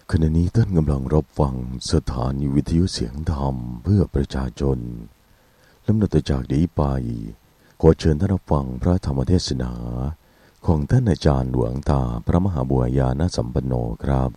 ขณะนี้ท่านกำลังรับฟังสถานีวิทยุเสียงธรรมเพื่อประชาชนลำดับจากนี้ไปขอเชิญท่านรับฟังพระธรรมเทศนาของท่านอาจารย์หลวงตาพระมหาบัวญาณสัมปันโนครับ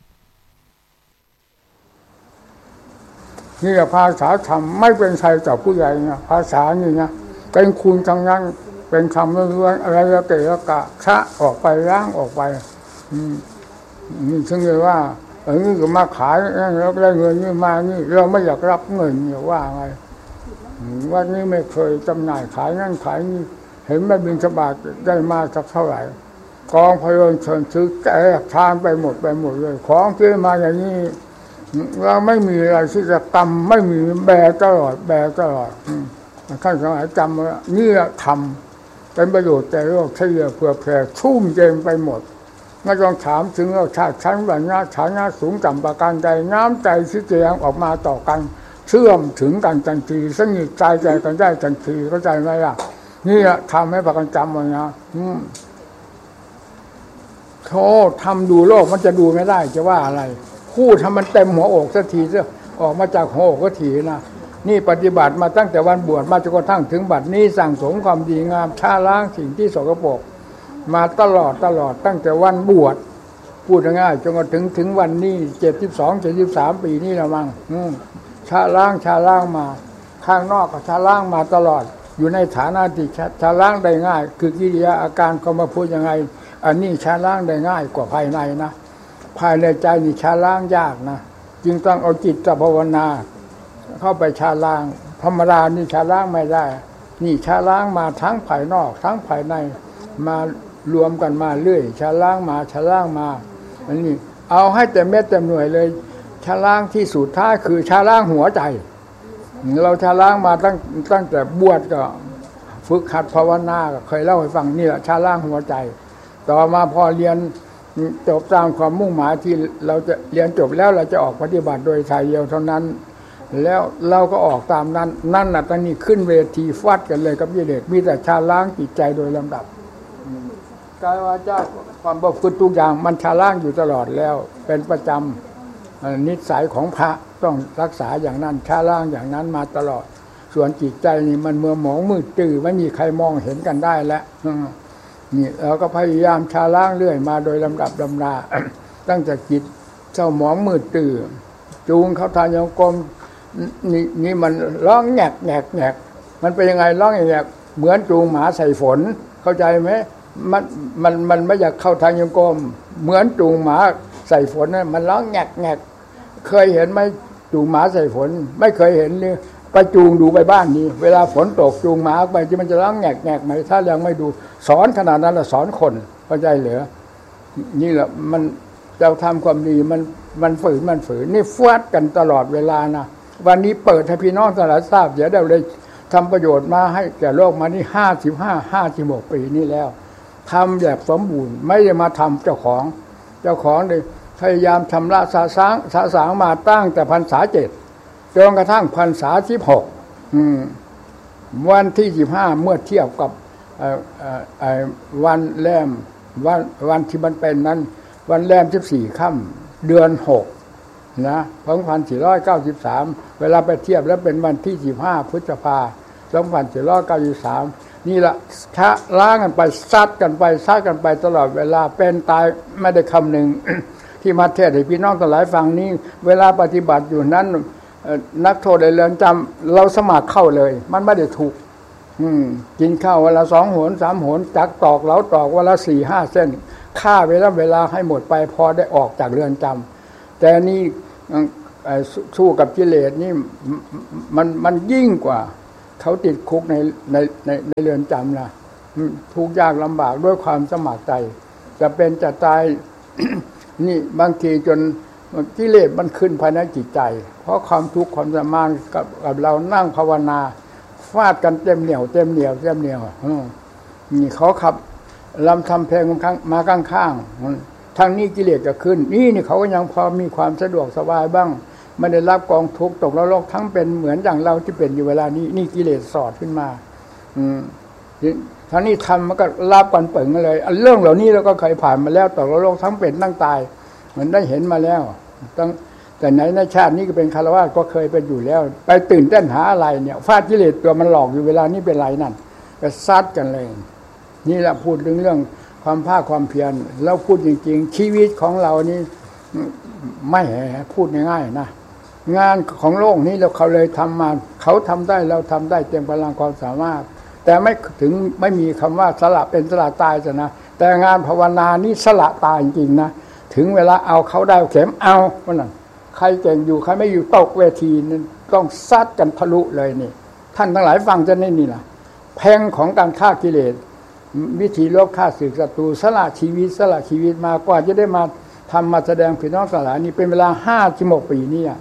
นี่ภาษาธรรมไม่เป็นใครต่อผู้ใหญ่นะภาษานี่นะเป็นคุณทั้งนั้นเป็นคำล้วนๆอะไรละเกะกะชะออกไปล้างออกไปนี่ถึงเลยว่านี่ก็มาขายแล้วได้เงินนี่มานี่เราไม่อยากรับเงินเนี่ยว่าไงวันนี้ไม่เคยจำหน่ายขายนั่นขายนี่เห็นไม่บิณฑบาตได้มาสักเท่าไหร่กองพยนต์เชิญซื้อแกทานไปหมดเลยของที่มาอย่างนี้เราไม่มีอะไรที่จะกำไม่มีแบกตลอดท่านสมัยจำว่านี่ทำเป็นประโยชน์แต่โลกเฉลี่ยเผื่อแผ่ชุ่มเย็นไปหมดไม่ต้องถามถึงเราชาติชั้นวรรณะฐานะสูงต่ำประการใดน้ำใจที่แสดงออกมาต่อกันเชื่อมถึงกันทันทีสนิทใจกันได้ทันทีเข้าใจไหมล่ะนี่ทำให้ประกันจำไว้นะโธ่ทำดูโลกมันจะดูไม่ได้จะว่าอะไรพูดทำมันเต็มหัวอกสักทีเถอะออกมาจากหัวอกก็ทีนะนี่ปฏิบัติมาตั้งแต่วันบวชมาจนกระทั่งถึงบัดนี้สั่งสมความดีงามชาล้างสิ่งที่สกปรกมาตลอดตั้งแต่วันบวชพูดง่ายจนกระทั่งถึงวันนี้72-73ปีนี่ละมั้งชาล้างมาข้างนอกก็ชาล้างมาตลอดอยู่ในฐานะที่ชาล้างได้ง่ายคือกิริยาอาการเขามาพูดยังไงอันนี้ชาล้างได้ง่ายกว่าภายในนะภายในใจนี่ชาล้างยากนะจึงต้องเอาจิตภาวนาเข้าไปชาล้างธรรมดานี่ชาล้างไม่ได้นี่ชาล้างมาทั้งภายนอกทั้งภายในมารวมกันมาเรื่อยชาล้างมาอันนี้เอาให้เต็มเม็ดเต็มหน่วยเลยชาล้างที่สุดท้ายคือชาล้างหัวใจเราชาล้างมาตั้งแต่บวชก็ฝึกหัดภาวนาก็เคยเล่าให้ฟังนี่แหละชาล้างหัวใจต่อมาพอเรียนจบตามความมุ่งหมายที่เราจะเรียนจบแล้วเราจะออกปฏิบัติโดยชายเดียวเท่านั้นแล้วเราก็ออกตามนั้นนั่นน่ะตอนนี้ขึ้นเวทีฟัดกันเลยกับกิเลสมีแต่ชาล้างจิตใจโดยลำดับกายวาจาความประพฤติทุกอย่างมันชาล้างอยู่ตลอดแล้วเป็นประจำนิสัยของพระต้องรักษาอย่างนั้นชาล้างอย่างนั้นมาตลอดส่วนจิตใจนี่มันมัวหมองมืดตื้อไม่มีใครมองเห็นกันได้แล้วนี่เราก็พยายามชาล้างเรื่อยมาโดยลำดับลำดา ตั้งแต่จิตเจ้าหมองมืดตื้อจูงเข้าทางโยกมนี่มันร้องแงกมันเป็นยังไงร้องแงกเหมือนจูงหมาใส่ฝนเข้าใจไหมมันไม่อยากเข้าทางโยกมเหมือนจูงหมาใส่ฝนนะมันร้องแงกเคยเห็นไหมจูงหมาใส่ฝนไม่เคยเห็นเลยไปจูงดูไปบ้านนี้เวลาฝนตกจูงหมาไปที่มันจะร้องแงกไหมถ้ายังไม่ดูสอนขนาดนั้นละสอนคนเข้าใจเหรอนี่แหละมันเราทำความดีมันฝืนนี่ฟาดกันตลอดเวลานะวันนี้เปิดให้พี่น้องทั้งหลายทราบเดี๋ยวเราเลยทำประโยชน์มาให้แก่โลกมานี่56 ปีนี่แล้วทำแบบสมบูรณ์ไม่ได้มาทำเจ้าของเลยพยายามชำระสาสางมาตั้งแต่พรรษา7จนกระทั่งพรรษา16วันที่15เมื่อเทียบกับวันแรมวันที่มันเป็นนั้นวันแรม14ค่ำเดือน6นะ2493เวลาไปเทียบแล้วเป็นวันที่15พฤษภาคม2493นี่ละชะล้างกันไปซัดกันไปตลอดเวลาเป็นตายไม่ได้คำหนึ่ง ที่มาเทศน์ให้พี่น้องทั้งหลายฟังนี้เวลาปฏิบัติอยู่นั้นนักโทษในเรือนจำเราสมัครเข้าเลยมันไม่ได้ถูกกินข้าววันละ2 หน 3 หนจักตอกเหลาตอกวันละ 4-5 เส้นฆ่าเวลาให้หมดไปพอได้ออกจากเรือนจำแต่นี่สู้กับกิเลสนี่มันยิ่งกว่าเขาติดคุกในเรือนจำนะทุกข์ยากลำบากด้วยความสมัครใจจะเป็นจะตาย นี่บางทีจนกิเลสมันขึ้นภายในจิตใจเพราะความทุกข์ความทรมานกับเรานั่งภาวนาฟาดกันเต็มเหนียวนี่เขาขับลำทำเพลงมาข้างๆทางนี้กิเลสจะขึ้นนี่เขาก็ยังพอมีความสะดวกสบายบ้างไม่ได้รับกองทุกข์ตกนรกทั้งเป็นเหมือนอย่างเราที่เป็นอยู่เวลานี้นี่กิเลสสอดขึ้นมาทางนี้ทำมันก็รับกันเปิ่งเลยเรื่องเหล่านี้เราก็เคยผ่านมาแล้วตกนรกทั้งเป็นทั้งตายเหมือนได้เห็นมาแล้วต้องแต่ไหนในชาตินี้ก็เป็นคารวะก็เคยเป็นอยู่แล้วไปตื่นเต้นหาอะไรเนี่ยฟาดกิเลสตัวมันหลอกอยู่เวลานี้เป็นไรนั่นก็ซัดกันเลยนี่แหละพูดถึงเรื่องความภาคความเพียรแล้วพูดจริงๆชีวิตของเรานี่ไม่พูดง่ายๆนะงานของโลกนี้เขาเลยทำมาเขาทำได้เราทำได้เต็มพลังความสามารถแต่ไม่ถึงไม่มีคำว่าสละเป็นสละตายจะนะแต่งานภาวนานี่สละตายจริงๆนะถึงเวลาเอาเขาได้เข็มเอาเพราะนั้นใครเก่งอยู่ใครไม่อยู่ตกเวทีนี่ต้องซัดกันทะลุเลยนี่ท่านทั้งหลายฟังจะนี่ล่ะแพงของการฆ่ากิเลสวิธีลบฆ่าศึกศัตรูสละชีวิตมากว่าจะได้มาทำมาแสดงพี่น้องทั้งหลายนี่เป็นเวลา56 ปีนี่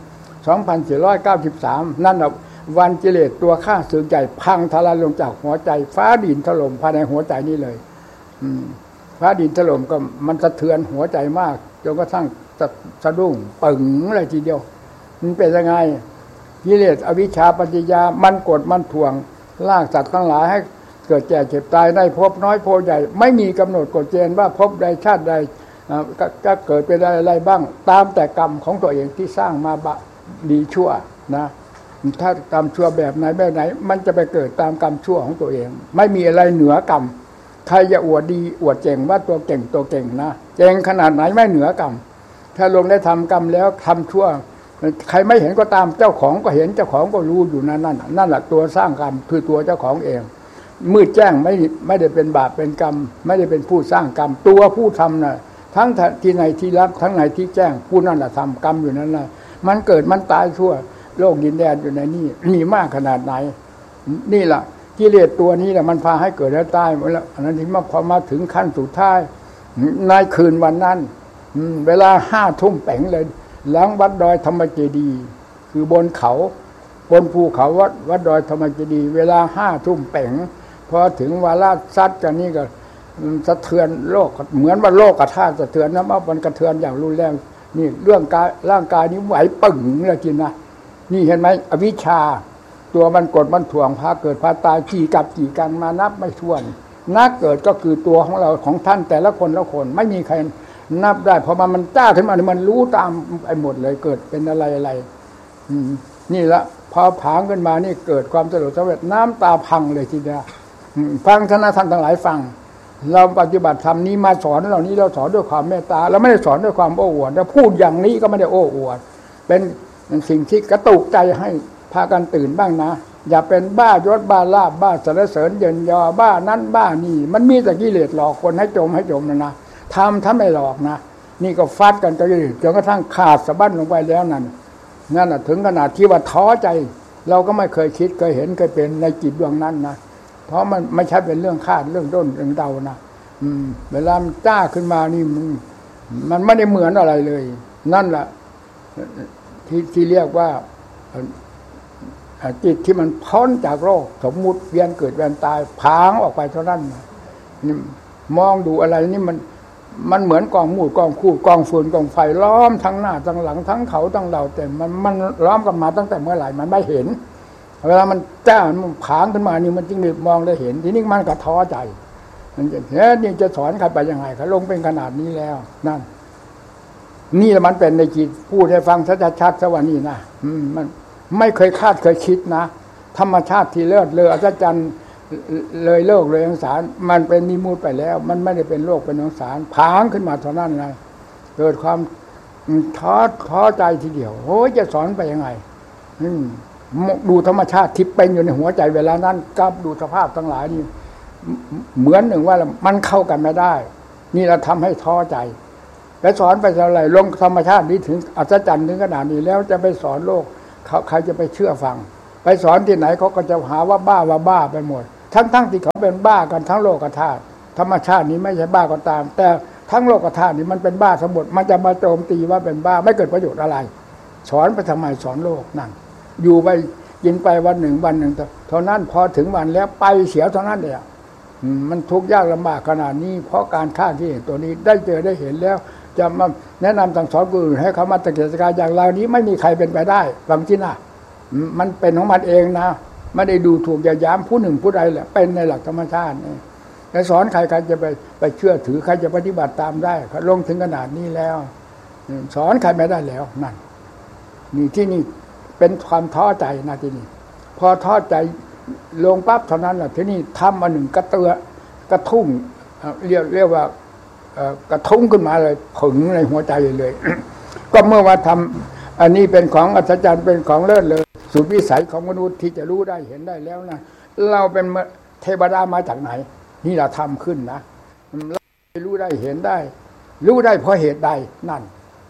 2493นั่นแหละวันกิเลสตัวฆ่าศึกใหญ่พังทลายลงจากหัวใจฟ้าดินถล่มภายในหัวใจนี่เลยฟ้าดินถล่มก็มันสะเทือนหัวใจมากจนกระทั่งสะดุ้งปึ๋งเลยทีเดียวมันเป็นยังไงกิเลสอวิชชาปัญญามันกดมันถ่วงลากสัตว์ทั้งหลายให้เกิดแก่เจ็บตายได้พบน้อยพบใหญ่ไม่มีกำหนดกฎเกณฑ์ว่าพบใดชาติใดก็เกิดเป็นอะไรบ้างตามแต่กรรมของตัวเองที่สร้างมาดีชั่วนะถ้ากรรมชั่วแบบไหนมันจะไปเกิดตามกรรมชั่วของตัวเองไม่มีอะไรเหนือกรรมใครจะอวดดีอวดเก่งว่าตัวเก่งนะเก่งขนาดไหนไม่เหนือกรรมถ้าลงได้ทำกรรมแล้วทำชั่วใครไม่เห็นก็ตามเจ้าของก็เห็นเจ้าของก็รู้อยู่นั่นแหละตัวสร้างกรรมคือตัวเจ้าของเองมืดแจ้งไม่ได้เป็นบาปเป็นกรรมไม่ได้เป็นผู้สร้างกรรมตัวผู้ทำน่ะทั้งที่ในที่ลับทั้งในที่แจ้งผู้นั่นแหละทำกรรมอยู่นั่นแหละมันเกิดมันตายชั่วโลกดินแดนอยู่ในนี่มีมากขนาดไหนนี่แหละกิเลสตัวนี้แหละมันพาให้เกิดและตายหมดแล้วอันนั้นที่พอมาถึงขั้นสุดท้ายในคืนวันนั้นเวลา5 ทุ่มแป๋งเลยหลังวัดดอยธรรมเจดีย์คือบนเขาบนภูเขาวัดดอยธรรมเจดีย์เวลา5 ทุ่มแป๋งพอถึงวาระซัดกันนี่ก็สะเทือนโลกเหมือนว่าโลกกระทากสะเทือนน้ำมันกระเทือนอย่างรุนแรงนี่เรื่องร่างกายนี้ไหวปึ่งเลยกินนะนี่เห็นไหมอวิชชาตัวมันกดมันถ่วงพาเกิดพาตายกี่กันมานับไม่ถ้วนนักเกิดก็คือตัวของเราของท่านแต่ละคนไม่มีใครนับได้เพราะมันจ้าขึ้นมามันรู้ตามไอ้หมดเลยเกิดเป็นอะไรนี่ละพอผางขึ้นมานี่เกิดความสลดสังเวชน้ำตาพังเลยทีเดียวฟังท่านทั้งหลายฟังเราปฏิบัติธรรมนี้มาสอนเหล่านี้เราสอนด้วยความเมตตาเราไม่ได้สอนด้วยความโอ้อวดเราพูดอย่างนี้ก็ไม่ได้โอ้อวดเป็นสิ่งที่กระตุกใจให้พากันตื่นบ้างนะอย่าเป็นบ้ายศบ้าลาภบ้าสรรเสริญเยินยอบ้านั้นบ้านี่มันมีแต่กิเลสหลอกคนให้จมนะทำไม่หลอกนะนี่ก็ฟาดกันจนกระทั่งขาดสะบั้นลงไปแล้วนั่นถึงขนาดที่ว่าท้อใจเราก็ไม่เคยคิดเคยเห็นเคยเป็นในจิตดวงนั้นนะเพราะมันไม่ใช่เป็นเรื่องคาดเรื่องด้นเรื่องเดานะเวลามันจ้าขึ้นมานี่มันไม่ได้เหมือนอะไรเลยนั่นแหละที่เรียกว่าจิตที่มันพ้นจากโรคสมมุติเวียนเกิดเวียนตายผางออกไปเท่านั้นนี่มองดูอะไรนี่มันเหมือนกองมูดกองคูดกองฝุ่นกองไฟล้อมทั้งหน้าทั้งหลังทั้งเขาทั้งเราแต่มันล้อมกันมาตั้งแต่เมื่อไหร่มันไม่เห็นเวลามันจ้ามันผางขึ้นมานี่มันจึงมองได้เห็นทีนี้มันก็ท้อใจมันจะนี่จะสอนใครไปยังไงเขาลงเป็นขนาดนี้แล้วนี่แหละมันเป็นในจิตพูดให้ฟังชัดๆซะว่านี่นะมันไม่เคยคาดเคยคิดนะธรรมชาติที่เลิศเลออัศจรรย์เลยโลกเลยองศารมันเป็นนิมูตไปแล้วมันไม่ได้เป็นโลกเป็นองศารผางขึ้นมาเท่านั้นเลยเกิดความท้อใจทีเดียวโอ้ยจะสอนไปยังไงดูธรรมชาติที่เป็นอยู่ในหัวใจเวลานั้นกับดูสภาพทั้งหลายนี่เหมือนหนึ่งว่ามันเข้ากันไม่ได้นี่เราทำให้ท้อใจไปสอนไปเท่าไหร่ลงธรรมชาตินี้ถึงอัศจรรย์ถึงขนาดนี้แล้วจะไปสอนโลกใครจะไปเชื่อฟังไปสอนที่ไหนเขาก็จะหาว่าบ้าไปหมดทั้งที่เขาเป็นบ้ากันทั้งโลกธาตุธรรมชาตินี้ไม่ใช่บ้าก็ตามแต่ทั้งโลกธาตุนี้มันเป็นบ้าทั้งหมดมันจะมาโจมตีว่าเป็นบ้าไม่เกิดประโยชน์อะไรสอนไปทำไมสอนโลกนั่นอยู่ไปกินไปวันหนึ่งเท่านั้นพอถึงวันแล้วไปเสียเท่านั้นเองมันทุกข์ยากลำบากขนาดนี้เพราะการฆ่าที่ตัวนี้ได้เจอได้เห็นแล้วจะมาแนะนำสั่งสอนผู้อื่นให้เขามาตะเกียกตะกายอย่างเรานี้ไม่มีใครเป็นไปได้ฟังที่น่ะมันเป็นของมันเองนะไม่ได้ดูถูกอย่าย้ำผู้หนึ่งผู้ใดแหละเป็นในหลักธรรมชาตินี่แต่สอนใครจะไปเชื่อถือใครจะปฏิบัติตามได้เขาลงถึงขนาดนี้แล้วสอนใครไม่ได้แล้วนั่นนี่ที่นี่เป็นความท้อใจนะที่นี่พอท้อใจลงปั๊บเท่านั้นแหละที่นี่ทำมาหนึ่งกระทุ่งเรียกว่ากระทุ้งขึ้นมาเลยผึ่งในหัวใจเลย ก็เมื่อว่าทำอันนี้เป็นของอัศจรรย์เป็นของเลิศเลยสุดวิสัยของมนุษย์ที่จะรู้ได้เห็นได้แล้วนะเราเป็นเทวดามาจากไหนนี่เราทำขึ้นนะเรารู้ได้เห็นได้รู้ได้เพราะเหตุใดนั่น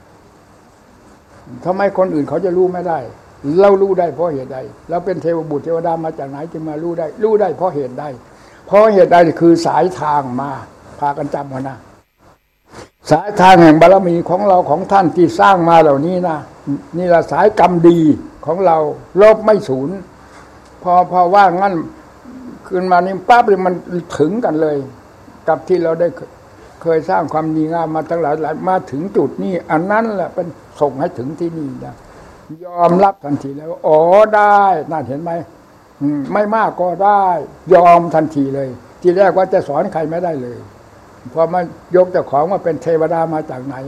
ทำไมคนอื่นเขาจะรู้ไม่ได้เรารู้ได้เพราะเหตุใดเราเป็นเทวบุตรเทวดามาจากไหนจึงมารู้ได้เพราะเหตุใดเพราะเหตุใดคือสายทางมาพากันจำไว้นะสายทางแห่งบารมีของเราของท่านที่สร้างมาเหล่านี้นะนี่ละสายกรรมดีของเราลบไม่สูญพอว่างั้นขึ้นมานี่ปั๊บเลยมันถึงกันเลยกับที่เราได้เคยสร้างความดีงามมาทั้งหลายมาถึงจุดนี้อันนั้นแหละเป็นส่งให้ถึงที่นี่นะยอมรับทันทีแล้วอ๋อได้นั่นเห็นไหมไม่มากก็ได้ยอมทันทีเลยทีแรกว่าจะสอนใครไม่ได้เลยพอมายกเจ้าของมาเป็นเทวดามาจากไหน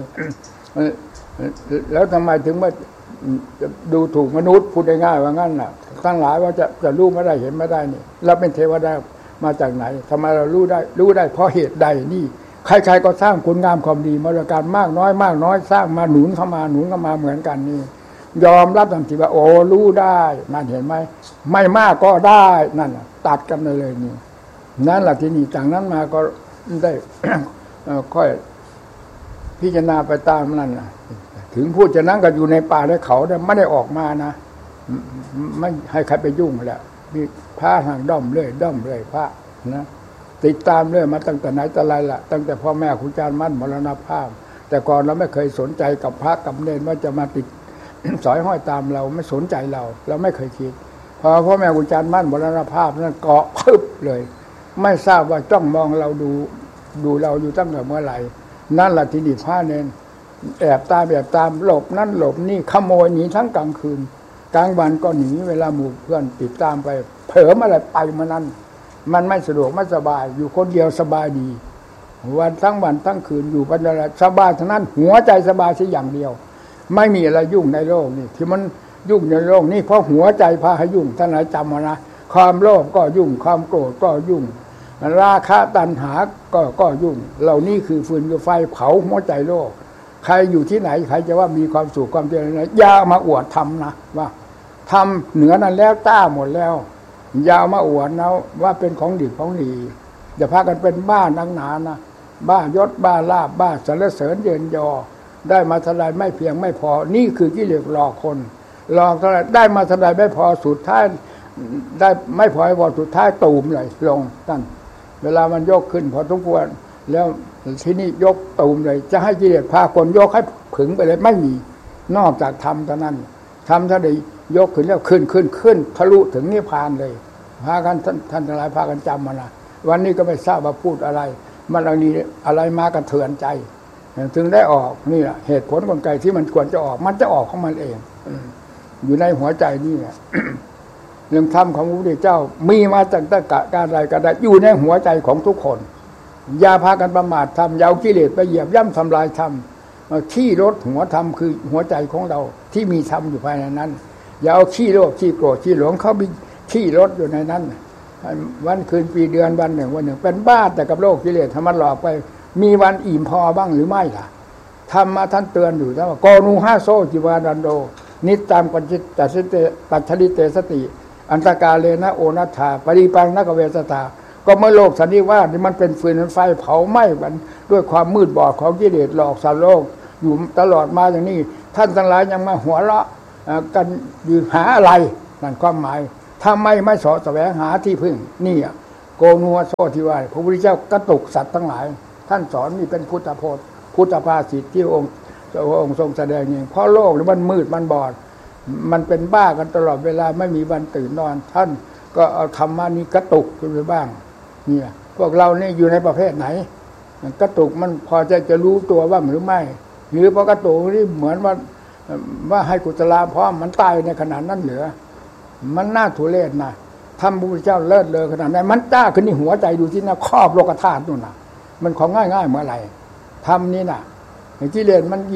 แล้วทำไมถึงมาดูถูกมนุษย์พูดง่ายๆว่างั้นน่ะทั้งหลายว่าจะรู้ไม่ได้เห็นไม่ได้นี่เราเป็นเทวดามาจากไหนทำไมเรารู้ได้เพราะเหตุใดนี่ใครๆก็สร้างคุณงามความดีมาด้วยกันมากน้อยสร้างมาหนุนเข้ามาเหมือนกันนี่ยอมรับทันทีว่าโอ้รู้ได้นั่นเห็นไหมไม่มากก็ได้นั่นตัดกันเลยนี่นั่นแหละที่นี่จากนั้นมาก็ได้ ค่อยพิจารณาไปตามนั่นนะถึงพูดจะนั่งก็อยู่ในป่าในเขาแต่ไม่ได้ออกมานะไม่ให้ใครไปยุ่งแหละมีพระห่างด้อมเรื่อยพระนะติดตามเรื่อยมาตั้งแต่ไหนแต่ไรล่ะตั้งแต่พ่อแม่ครูอาจารย์มั่นมรณภาพแต่ก่อนเราไม่เคยสนใจกับพระกับเนรว่าจะมาติด สอยห้อยตามเราไม่สนใจเราไม่เคยคิดพอพ่อแม่ครูอาจารย์มั่นมรณภาพนั้นเกาะพึบเลยไม่ทราบว่าจ้องมองเราดูเราอยู่ตั้งแต่เมื่อไหร่นั่นแหละที่นี่พระเนรแอบตามหลบนั่นหลบนี่ขโมยหนีทั้งกลางคืนกลางวันก็หนีเวลาหมู่เพื่อนติดตามไปเผลออะไรไปมานั้นมันไม่สะดวกไม่สบายอยู่คนเดียวสบายดีวันทั้งคืนอยู่ปัญญาสบายทั้งนั้นหัวใจสบายสิอย่างเดียวไม่มีอะไรยุ่งในโลกนี่ที่มันยุ่งในโลกนี่เพราะหัวใจพาให้ยุ่งท่านหลายจำมานะความโลภก็ยุ่งความโกรธก็ยุ่งราคะตัณหาก็ยุ่งเหล่านี้คือฟืนกับไฟเผาหัวใจโลกใครอยู่ที่ไหนใครจะว่ามีความสุขความเจริญอย่ามาอวดทำนะว่าทำเหนือนั้นแล้วต้าหมดแล้วอย่ามาอวดนะว่าเป็นของดีของดีอย่าพากันเป็นบ้านังหนานะบ้ายศบ้าลาภบ้าสรรเสริญเยินยอได้มาเท่าไรไม่เพียงไม่พอนี่คือกิเลสหลอกคนหลอกเท่าไรได้มาเท่าไรไม่พอสุดท้ายได้ไม่พอสุดท้ายตูมเลยลงนั่นเวลามันยกขึ้นพอทุกวันแล้วที่นี่ยกตูมเลยจะให้กิเลสพาคนยกให้ผึ่งไปเลยไม่มีนอกจากทำเท่านั้นทำเท่าใดยกขึ้นแล้วขึ้นทะลุถึงนิพพานเลยพากันท่านทั้งหลายพากันจำมานะวันนี้ก็ไม่ทราบว่าพูดอะไรมันอะไรมากระเทือนใจถึงได้ออกนี่แหละเหตุผลกลไกที่มันควรจะออกมันจะออกของมันเองอยู่ในหัวใจนี่แหละ เรื่องธรรมของพระพุทธเจ้ามีมาตั้งแต่การใดก็ได้อยู่ในหัวใจของทุกคนอย่าพากันประมาทธรรมอย่าเอากิเลสไปเหยียบย่ำทำลายธรรมที่รถหัวธรรมคือหัวใจของเราที่มีธรรมอยู่ภายในนั้นอย่าเอาขี้โลภขี้โกรธขี้หลงเขามีขี้รถอยู่ในนั้นวันคืนปีเดือนวันหนึ่งเป็นบ้าแต่กับโลกกิเลสทำมันหลอกไปมีวันอิ่มพอบ้างหรือไม่ล่ะทำมาท่านเตือนอยู่นะว่าโกนูห้าโซจิวาดันโดนิตามปัจจิตตัสิเตปัจฉริเตสติอันตกาเลนะโอนัฏฐาปริปังนักเวสตาก็เมื่อโลกสันนิวาสนี่มันเป็นฟืนเป็นไฟเผาไหม้กันด้วยความมืดบอดของกิเลสหลอกสัตว์โลกอยู่ตลอดมาอย่างนี้ท่านทั้งหลายยังมาหัวเราะกันอยู่หาอะไรนั่นความหมายถ้าไม่สอแสวงหาที่พึ่งนี่โกนัวโซที่ว่าพระพุทธเจ้ากระตุกสัตว์ทั้งหลายท่านสอนนี่เป็นพุทธพจน์พุทธภาษิตที่องค์ทรงแสดงเองเพราะโลกมันมืดมันบอดมันเป็นบ้ากันตลอดเวลาไม่มีวันตื่นนอนท่านก็เอาธรรมะนี้กระตุกขึ้นไปบ้างเนี่ยพวกเราเนี่ยอยู่ในประเภทไหนกระตุกมันพอจะรู้ตัวว่าหรือไม่หรือพอกระตุกนี่เหมือนว่าให้กุศลาพร้อมมันตายในขนาดนั้นเหลือมันน่าทุเรศนะทำพระพุทธเจ้าเลิศเลยขนาดนั้นมันจ้าขึ้นในหัวใจดูที่น่ะครอบโลกธาตุนู่นน่ะมันของง่ายๆเมื่อไหร่ทำนี่น่ะกิเลสมันเหยียบ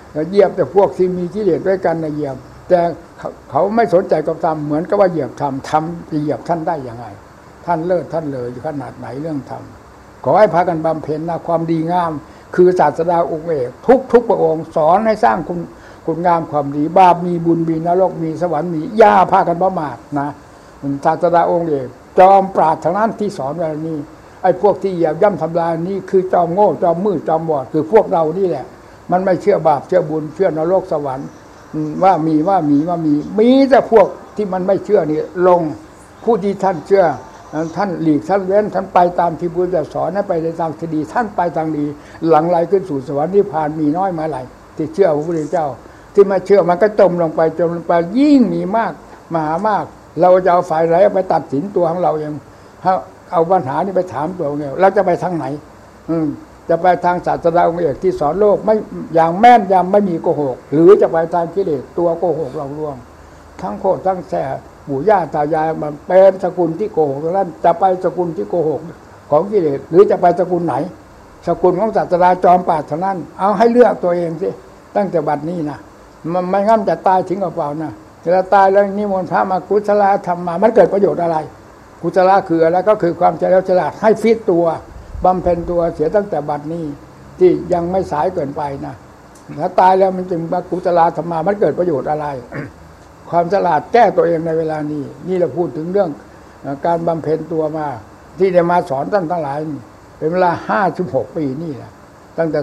เหยียบแต่พวกที่มีกิเลสด้วยกันนะเหยียบแต่เขาไม่สนใจกับธรรมเหมือนกับว่าเหยียบธรรมทำจะเหยียบท่านได้อย่างไรท่านเลิศท่านเลยขนาดไหนเรื่องธรรมขอให้พากันบำเพ็ญนะความดีงามคือศาสดาองค์เอกทุกพระองค์สอนให้สร้างคุณงามความดีบาปมีบุญมีนรกมีสวรรค์มีอย่าพากันประมาทนะศาสดาองค์เอกจอมปราดทางนั้นที่สอนไว้นี้ไอ้พวกที่เหยียบย่ำทำลายนี่คือจอมโง่จอมมืดจอมบอดคือพวกเรานี่แหละมันไม่เชื่อบาปเชื่อบุญเชื่อนรกสวรรค์ว่ามีแต่พวกที่มันไม่เชื่อนี่ลงผู้ที่ท่านเชื่อท่านหลีกท่านเว้นท่านไปตามที่พุทธเจ้าสอนให้ไปในทางที่ดีท่านไปทางดีหลังไหลขึ้นสู่สวรรค์นิพพานมีน้อยมาไหลที่เชื่อพระพุทธเจ้าที่ไม่เชื่อมันก็จมลงไปยิ่งมีมากมหามากเราจะเอาฝ่ายไหนไปตัดสินตัวของเราเองเอาปัญหานี้ไปถามตัวเราเราจะไปทางไหนจะไปทางศาสดาองค์เอกที่สอนโลกไม่อย่างแม่นยำไม่มีโกหกหรือจะไปทางกิเลสตัวโกหกเราล่วงทั้งโคตรทั้งแส่ปู่ย่าตายายมันเป็นสกุลที่โกหกนั้นจะไปสกุลที่โกหกของกิเลสหรือจะไปสกุลไหนสกุลของศาสดาจอมปราดเท่านั้นเอาให้เลือกตัวเองสิตั้งแต่บัดนี้นะมันไม่งั้นจะตายทิ้งเปล่านะจะตายแล้วนิมนต์พระมากุศลธรรมมามันเกิดประโยชน์อะไรกุศลคืออะไรก็คือความเฉลียวฉลาดให้ฟิตตัวบำเพ็ญตัวเสียตั้งแต่บัดนี้ที่ยังไม่สายเกินไปนะถ้าตายแล้วมันจึงมากุศลธรรมมามันเกิดประโยชน์อะไร ความฉลาดแก้ตัวเองในเวลานี้นี่เราพูดถึงเรื่องการบำเพ็ญตัวมาที่ได้มาสอนท่านทั้งหลายเป็นเวลา56ปีนี่แหละตั้งแต่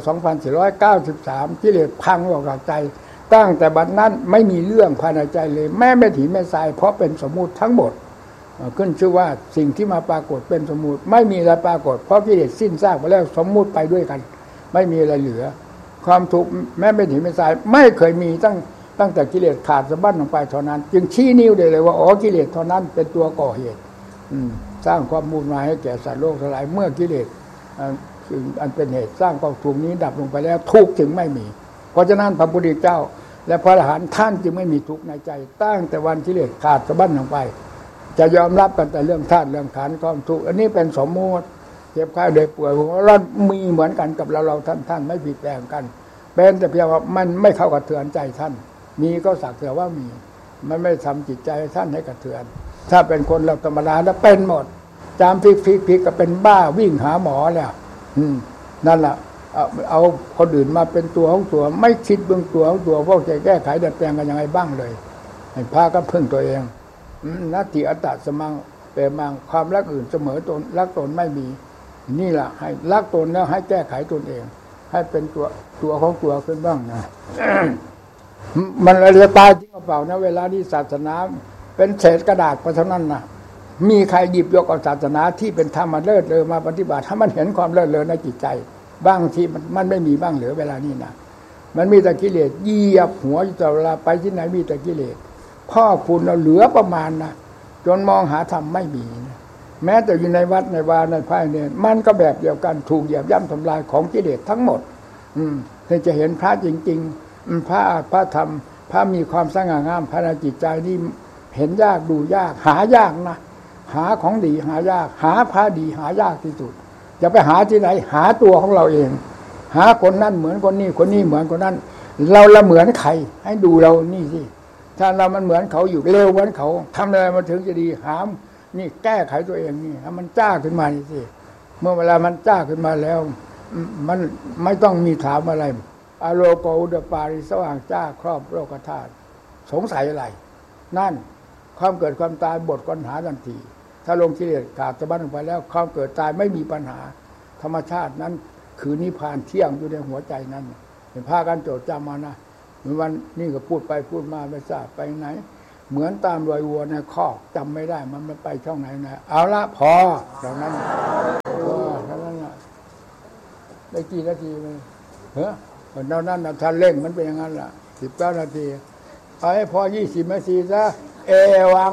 2493กิเลสพังออกจากใจตั้งแต่บัดนั้นไม่มีเรื่องภายในใจเลยแม้ไม่ถีแม่ทรายเพราะเป็นสมมุติทั้งหมดขึ้นชื่อว่าสิ่งที่มาปรากฏเป็นสมมุติไม่มีอะไรปรากฏเพราะกิเลสสิ้นซากไปแล้วสมมุติไปด้วยกันไม่มีอะไรเหลือความทุกข์แม้ไม่ถีแม่ทรายไม่เคยมีตั้งแต่กิเลสขาดสะบั้นลงไปเท่านั้นจึงชี้นิ้วได้เลยว่าอ๋อกิเลสเท่านั้นเป็นตัวก่อเหตุสร้างความวุ่นวายให้แก่สัตว์โลกทั้งหลายเมื่อกิเลสอันเป็นเหตุสร้างกองทุกข์นี้ดับลงไปแล้วทุกข์จึงไม่มีเพราะฉะนั้นพระพุทธเจ้าและพระอรหันต์ท่านจึงไม่มีทุกข์ในใจตั้งแต่วันกิเลสขาดสะบั้นลงไปจะยอมรับกันแต่เรื่องธาตุเรื่องขันธ์ความทุกข์อันนี้เป็นสมมติเจ็บไข้ได้ป่วยหัวร้อนมีเหมือนกันกับเราท่านไม่ผิดแปลงกันเป็นแต่เพียงว่ามันไม่เข้ากระเทือนใจท่านมีก็สักแต่ว่ามีมันไม่ทำจิตใจท่านให้กระเทือนถ้าเป็นคนเราธรรมดาแล้วเป็นหมดจามพลิกก็เป็นบ้าวิ่งหาหมอแล้วนั่นแหละเอาคนอื่นมาเป็นตัวของตัวไม่คิดเบื้องตัวของตัวพวกจะแก้ไขดัดแปลงกันยังไงบ้างเลยให้พากันพึ่งตัวเองนัตถิอัตตสมังเปมังความรักอื่นเสมอตนรักตนไม่มีนี่แหละให้รักตนแล้วให้แก้ไขตนเองให้เป็นตัวของตัวขึ้นบ้างนะ มันจะตายจริงหรือเปล่านะเวลานี้ศาสนาเป็นเศษกระดาษไปเท่านั้นนะมีใครหยิบยกเอาศาสนาที่เป็นธรรมมาเลิศเลอมาปฏิบัติถ้ามันเห็นความเลิศเลอในจิตใจบ้างที่มันไม่มีบ้างเหลือเวลานี้นะมันมีแต่กิเลสเหยียบหัวอยู่ตลอดเวลาไปที่ไหนมีแต่กิเลสพ่อคุณเราเหลือประมาณนะจนมองหาธรรมไม่มีนะแม้แต่อยู่ในวัดในวาในภายเนี่ยมันก็แบบเดียวกันถูกเหยียบย่ำทำลายของกิเลสทั้งหมดเราจะเห็นพระจริงๆพระธรรมพระมีความสง่างามภายในจิตใจนี่เห็นยากดูยากหายากนะหาของดีหายากหาพระดีหายากที่สุดจะไปหาที่ไหนหาตัวของเราเองหาคนนั้นเหมือนคนนี้คนนี้เหมือนคนนั้นเราละเหมือนใครให้ดูเรานี่สิถ้าเรามันเหมือนเขาอยู่เร็วเหมือนเขาทำอะไรมาถึงจะดีหามนี่แก้ไขตัวเองนี่ถ้ามันจ้าขึ้นมานี่สิเมื่อเวลามันจ้าขึ้นมาแล้วมันไม่ต้องมีถามอะไรอโลโกอุดปาริสว่างจ้าครอบโลกธาตุสงสัยอะไรนั่นความเกิดความตายบทปัญหาทันทีถ้าลงกิเลสขาดสะบั้นลงไปแล้วความเกิดตายไม่มีปัญหาธรรมชาตินั้นคือนิพพานเที่ยงอยู่ในหัวใจนั้นเป็นพากันโจทย์จำมานะเหมือนวันนี้ก็พูดไปพูดมาไม่ทราบไปไหนเหมือนตามรอยวัวในคอกจำไม่ได้มันไปช่องไหนนะเอาละพอเท่านั้นเท่านั้นละได้กี่นาทีมั้ยเฮ้อเท่านั้นท่านเร่งมันเป็นอย่างนั้นล่ะ19 นาทีเอาให้พอ20 นาทีซะเอวัง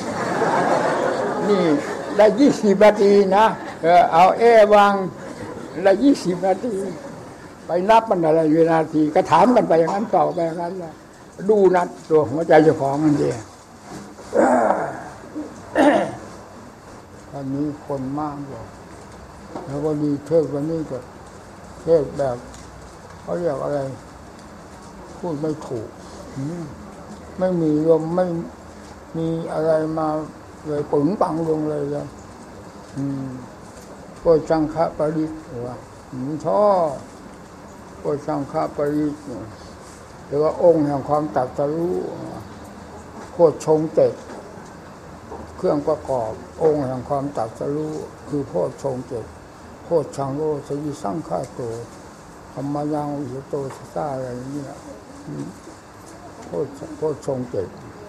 นี่ได้20 นาทีนะเอาเอวังได้20 นาทีไปนับมันอะไรเวลาทีก็ถามกันไปอย่างนั้นต่อไปอย่างนั้นแหละดูนัดตัวหัวใจเจ้าของมันดีตอนนี้คนมากเลยแล้วก็มีเทศวันนี้ก็เทศแบบเขาเรียกอะไรพูดไม่ถูกไม่มีลมไม่มีอะไรมาเลยปึ๋งปังลงเลยแล้วโพชังคะปริตว่าชอบโพชังคะปริตหรือว่าองค์แห่งความตรัสรู้โพชฌงค์เจ็ดเครื่องประกอบองค์แห่งความตรัสรู้คือโพชฌงค์เจ็ดโพชฌังโลสยิสังฆาโตธรรมยังวิโสโตสัสสะอะไรอย่างนี้โพชฌงค์เจ็ด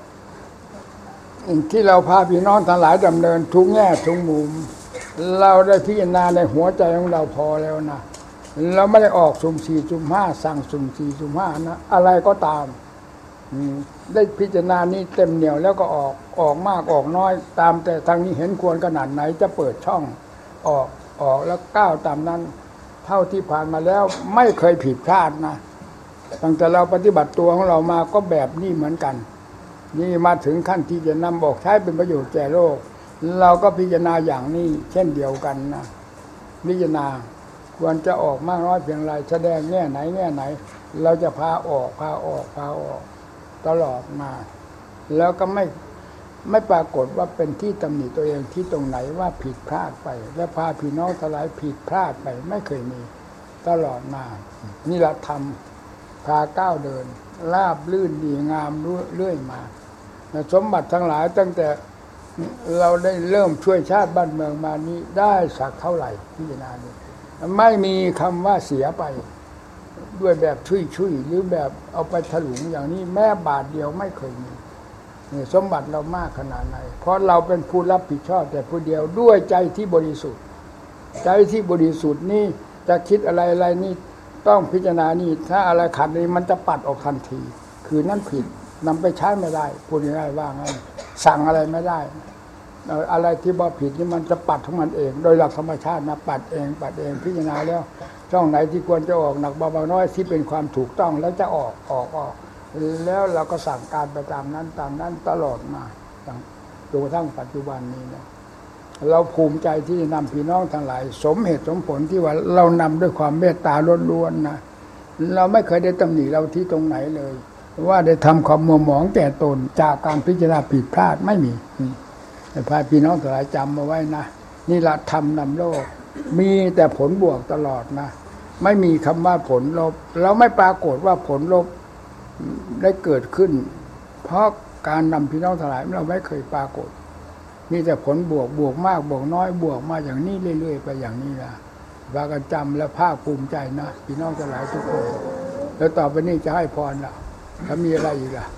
ที่เราพาพี่น้องทั้งหลายดำเนินทุกแง่ทุกมุมเราได้พิจารณาในหัวใจของเราพอแล้วนะเราไม่ได้ออกสุ่มสี่สุ่มห้าสั่งสุ่มสี่สุ่มห้านะอะไรก็ตามได้พิจารณานี้เต็มเหนียวแล้วก็ออกมากออกน้อยตามแต่ทางนี้เห็นควรขนาดไหนจะเปิดช่องออกแล้วก้าวตามนั้นเท่าที่ผ่านมาแล้วไม่เคยผิดพลาดนะตั้งแต่เราปฏิบัติตัวของเรามาก็แบบนี้เหมือนกันนี่มาถึงขั้นที่จะนำบอกใช้เป็นประโยชน์แก่โลกเราก็พิจารณาอย่างนี้เช่นเดียวกันนะพิจารณาควรจะออกมากน้อยเพียงไรแสดงแง่ไหนเราจะพาออกตลอดมาแล้วก็ไม่ปรากฏว่าเป็นที่ตำหนิตัวเองที่ตรงไหนว่าผิดพลาดไปและพาพี่น้องทั้งหลายผิดพลาดไปไม่เคยมีตลอดมานี่ละธรรมพาก้าวเดินราบลื่นดีงามเรื่อยมาสมบัติทั้งหลายตั้งแต่เราได้เริ่มช่วยชาติบ้านเมืองมานี้ได้สักเท่าไหร่พิจารณานี้ไม่มีคำว่าเสียไปด้วยแบบชุยหรือแบบเอาไปถลุงอย่างนี้แม้บาทเดียวไม่เคยมีนี่สมบัติเรามากขนาดไหนเพราะเราเป็นผู้รับผิดชอบแต่ผู้เดียวด้วยใจที่บริสุทธิ์ใจที่บริสุทธิ์นี่จะคิดอะไรนี่ต้องพิจารณานี่ถ้าอะไรขัดนี่มันจะปัดออกทันทีคือนั่นผิดนำไปใช้ไม่ได้พูดง่ายๆว่างั้นสั่งอะไรไม่ได้อะไรที่บ่ผิดนี่มันจะปัดของมันเองโดยหลักธรรมชาตินะปัดเองพิจารณาแล้วช่องไหนที่ควรจะออกหนักเบาๆน้อยที่เป็นความถูกต้องแล้วจะออกแล้วเราก็สั่งการไปตามนั้นตลอดมาจนกระทั่งปัจจุบันนี้นะเราภูมิใจที่นำพี่น้องทั้งหลายสมเหตุสมผลที่ว่าเรานำด้วยความเมตตาล้วนๆนะเราไม่เคยได้ตำหนิเราที่ตรงไหนเลยว่าได้ทำความมัวหมองแก่ตนจากการพิจารณาผิดพลาดไม่มีแต่พาพี่น้องทั้งหลายจำมาไว้นะนี่ละธรรมนำโลกมีแต่ผลบวกตลอดนะไม่มีคำว่าผลลบเราไม่ปรากฏว่าผลลบได้เกิดขึ้นเพราะการนำพี่น้องทั้งหลายเราไม่เคยปรากฏมีแต่ผลบวกมากบวกน้อยบวกมาอย่างนี้เรื่อยๆไปอย่างนี้นะว่ากันจำและภาคภูมิใจนะพี่น้องทั้งหลายทุกคนแล้วต่อไปนี้จะให้พรล่ะถ้ามีอะไรอีกล่ะ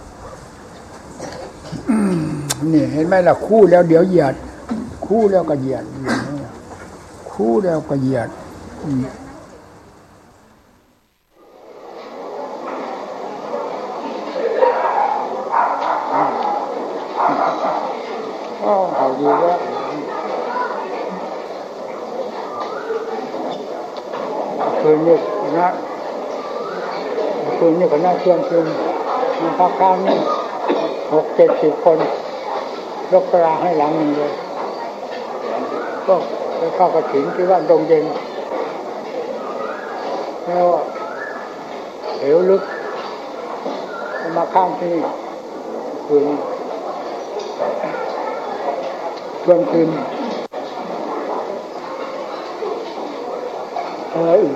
นี่เห็นไหมล่ะคู่แล้วเดี๋ยวเหยียดคู่แล้วก็เหยียดคู่แล้วก็เหยียดเขาดีแล้วคืนนี้นะเที่ยงคืนมันพักข้าวนี่60-70 คนยกกระให้หลังหนึ่งเลยก็ไปเข้ากระถิ่นที่ว่าดงเย็นแล้วเหวลึกมาข้ามที่นี่คืนช่วงคืนอะไรอื่น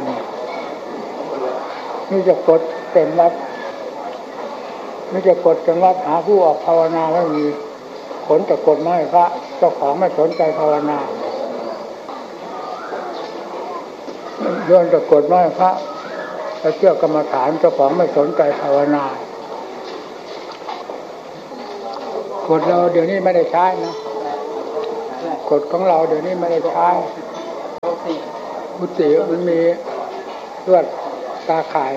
นี่จะกดเต็มวัดนี่จะกดเต็มวัดหาผู้ออกภาวนาไม่มีขนแต่กดไม่พระเจ้าของไม่สนใจภาวนาโยนแต่กดไม่พระแล้วเชื่อกรรมฐานเจ้าของไม่สนใจภาวนากดเราเดี๋ยวนี้ไม่ได้ใช้นะกฎของเราเดี๋ยวนี้ไม่ได้ใช้กุฏิมันมีลวดตาข่าย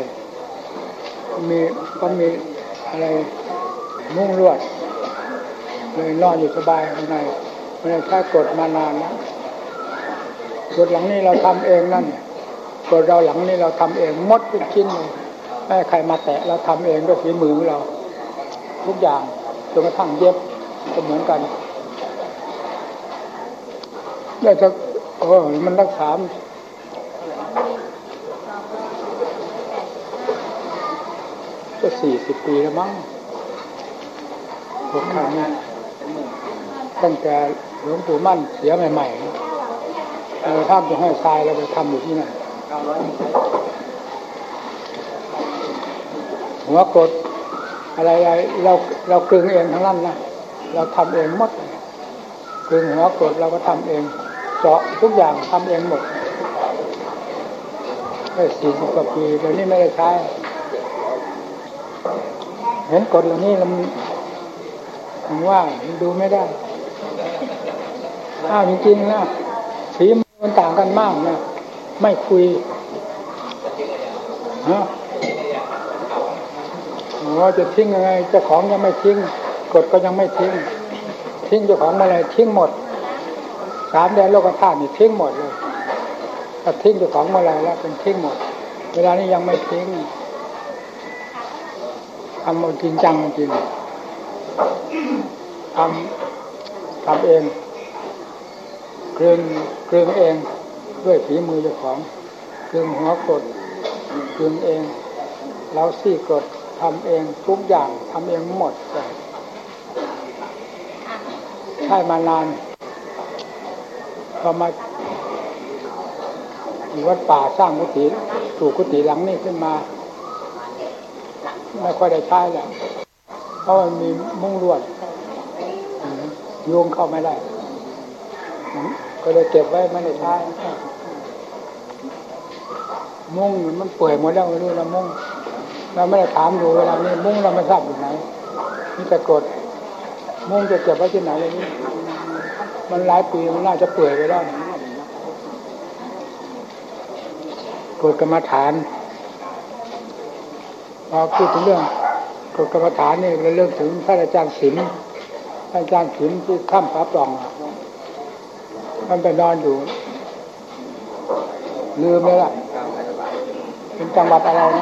ก็มีอะไรมุ้งลวดเลยนอนอยู่สบายข้างในไม่ได้ใช้กฎมานานนะกฎหลังนี้เราทำเองนั่นกฎเราหลังนี้เราทำเองมดทุกชิ้นเลยไม่ให้ใครมาแตะเราทำเองด้วยฝีมือของเราทุกอย่างจนกระทั่งเย็บก็เหมือนกันได้สักมันรักษาก็40 ปีแล้วมั้งพวกข้างนี้ตั้งแต่หลวงปู่มั่นเสียใหม่ๆเราทำจะให้ทรายเราไปทำอยู่ที่นั่นหัวกดอะไรเรากลึงเองทั้งนั้นนะเราทำเองหมดกลึงหัวกดเราก็ทำเองเจาะทุกอย่างทำเองหมดได้40 กว่าปีเดี๋ยวนี้ไม่ได้ใช้เห็นกฎเหล่านี้มันว่ามันดูไม่ได้จริงๆนะฝีมือมันต่างกันมากนะไม่คุยว่าจะทิ้งยังไงเจ้าของยังไม่ทิ้งกฎก็ยังไม่ทิ้งเจ้าของอะไรทิ้งหมด3 แดนโลกธาตุนี่ทิ้งหมดเลยถ้าทิ้งเจ้าของอะไรแล้วเป็นทิ้งหมดเวลานี้ยังไม่ทิ้งทำเอาจริงจังจริงทำเองกลึงเองด้วยฝีมือเจ้าของกลึงหัวกดกลึงเองแล้วซี่กดทำเองทุกอย่างทำเองหมดเลยใช่มานานพอมาอยู่วัดป่าสร้างกุฏิปลูกกุฏิหลังนี้ขึ้นมาไม่ค่อยได้ใช้แล้วเพราะมันมีมุ้งลวดโยงเข้าไม่ได้ก็เลยเก็บไว้ไม่ได้ใช้มุ้งมันเปื่อยหมดแล้วไม่รู้นะมุ้งเราไม่ได้ถามดูเวลานี้มุ้งเราไม่ทราบอยู่ไหนนี่แต่กดมุ้งจะเก็บไว้ที่ไหนเลยนี่มันหลายปีมันน่าจะเปื่อยไปแล้วกฎกรรมฐานพอพูดถึงเรื่องกฎกรรมฐานนี่เราเรื่องถึงท่านอาจารย์ศิลป์ที่ข้ามพระปล่องมันไปนอนอยู่ลืมเลยล่ะเป็นจังหวัดอะไรนะ